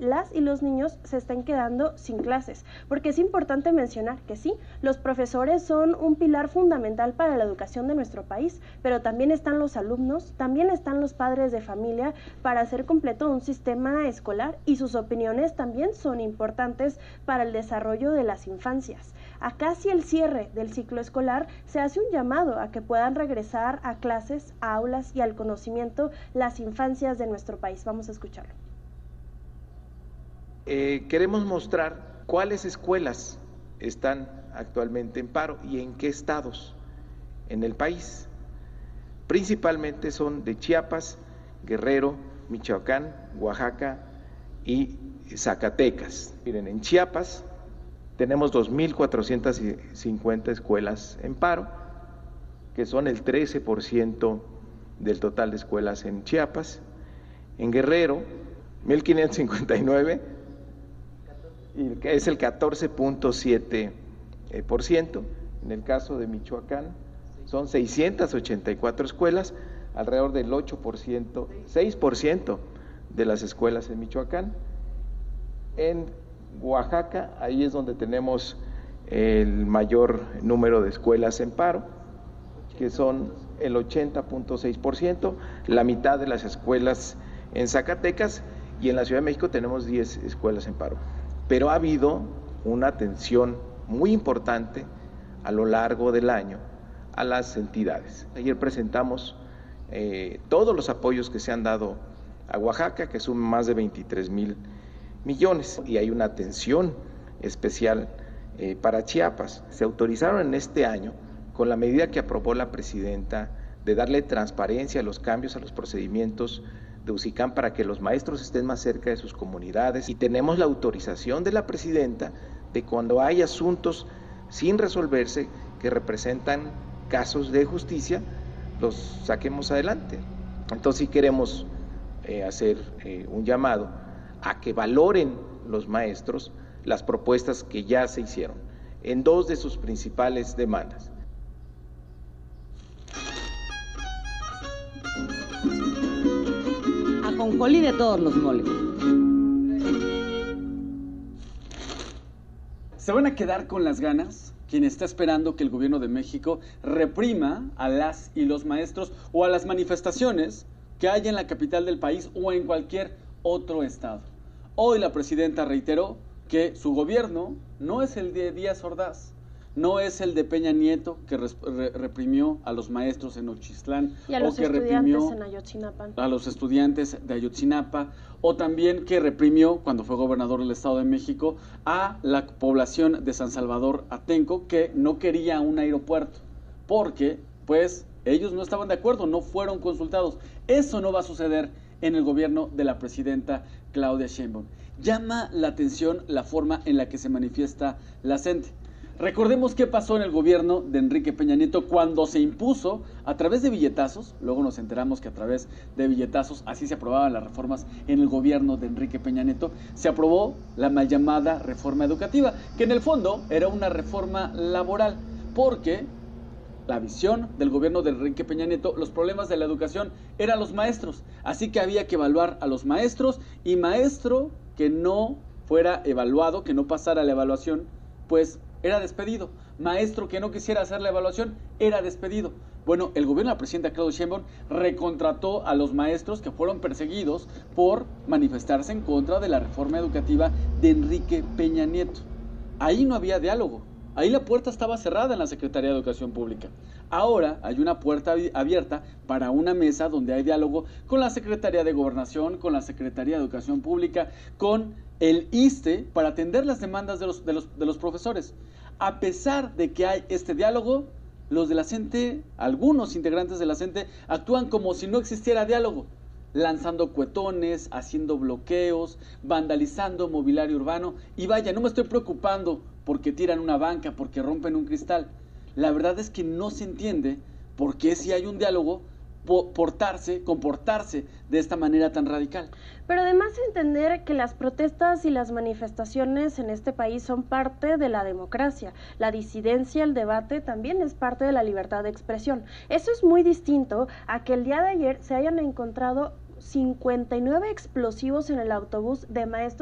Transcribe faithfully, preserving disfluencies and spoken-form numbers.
las y los niños se estén quedando sin clases, porque es importante mencionar que sí, los profesores son un pilar fundamental para la educación de nuestro país, pero también están los alumnos, también están los padres de familia para hacer completo un sistema escolar, y sus opiniones también son importantes para el desarrollo de las infancias. A casi el cierre del ciclo escolar se hace un llamado a que puedan regresar a clases, a aulas y al conocimiento las infancias de nuestro país. Vamos a escucharlo. Eh, queremos mostrar cuáles escuelas están actualmente en paro y en qué estados en el país. Principalmente son de Chiapas, Guerrero, Michoacán, Oaxaca y Zacatecas. Miren, en Chiapas tenemos dos mil cuatrocientas cincuenta escuelas en paro, que son el trece por ciento del total de escuelas en Chiapas. En Guerrero, mil quinientas cincuenta y nueve, y que es el catorce punto siete por ciento. En el caso de Michoacán, son seiscientas ochenta y cuatro escuelas, alrededor del ocho por ciento, seis por ciento de las escuelas en Michoacán. En Oaxaca, ahí es donde tenemos el mayor número de escuelas en paro, que son el ochenta punto seis por ciento, la mitad de las escuelas en Zacatecas, y en la Ciudad de México tenemos diez escuelas en paro. Pero ha habido una atención muy importante a lo largo del año a las entidades. Ayer presentamos eh, todos los apoyos que se han dado a Oaxaca, que suman más de veintitrés mil millones, y hay una atención especial eh, para Chiapas. Se autorizaron en este año, con la medida que aprobó la presidenta, de darle transparencia a los cambios a los procedimientos de U S I C A M para que los maestros estén más cerca de sus comunidades, y tenemos la autorización de la presidenta de cuando hay asuntos sin resolverse que representan casos de justicia, los saquemos adelante. Entonces sí queremos eh, hacer eh, un llamado a que valoren los maestros las propuestas que ya se hicieron en dos de sus principales demandas. Ajonjolí de todos los moles. ¿Se van a quedar con las ganas quien está esperando que el gobierno de México reprima a las y los maestros o a las manifestaciones que hay en la capital del país o en cualquier otro estado? Hoy la presidenta reiteró que su gobierno no es el de Díaz Ordaz, no es el de Peña Nieto, que re, re, reprimió a los maestros en Nochistlán, y a o los que estudiantes reprimió en Ayotzinapa. a los estudiantes de Ayotzinapa, o también que reprimió, cuando fue gobernador del Estado de México, a la población de San Salvador Atenco, que no quería un aeropuerto, porque pues ellos no estaban de acuerdo, no fueron consultados. Eso no va a suceder en el gobierno de la presidenta Claudia Sheinbaum. Llama la atención la forma en la que se manifiesta la gente. Recordemos qué pasó en el gobierno de Enrique Peña Nieto cuando se impuso a través de billetazos. Luego nos enteramos que a través de billetazos así se aprobaban las reformas en el gobierno de Enrique Peña Nieto. Se aprobó la mal llamada reforma educativa, que en el fondo era una reforma laboral, porque la visión del gobierno de Enrique Peña Nieto, los problemas de la educación eran los maestros. Así que había que evaluar a los maestros, y maestro que no fuera evaluado, que no pasara la evaluación, pues era despedido. Maestro que no quisiera hacer la evaluación era despedido. Bueno, el gobierno de la presidenta Claudia Sheinbaum recontrató a los maestros que fueron perseguidos por manifestarse en contra de la reforma educativa de Enrique Peña Nieto. Ahí no había diálogo. Ahí la puerta estaba cerrada en la Secretaría de Educación Pública. Ahora hay una puerta abierta para una mesa donde hay diálogo con la Secretaría de Gobernación, con la Secretaría de Educación Pública, con el I S S S T E, para atender las demandas de los, de los, de los profesores. A pesar de que hay este diálogo, los de la CENTE, algunos integrantes de la CENTE, actúan como si no existiera diálogo, lanzando cuetones, haciendo bloqueos, vandalizando mobiliario urbano. Y vaya, no me estoy preocupando porque tiran una banca, porque rompen un cristal. La verdad es que no se entiende por qué, si hay un diálogo, portarse, comportarse de esta manera tan radical. Pero además entender que las protestas y las manifestaciones en este país son parte de la democracia. La disidencia, el debate también es parte de la libertad de expresión. Eso es muy distinto a que el día de ayer se hayan encontrado cincuenta y nueve explosivos en el autobús de maestros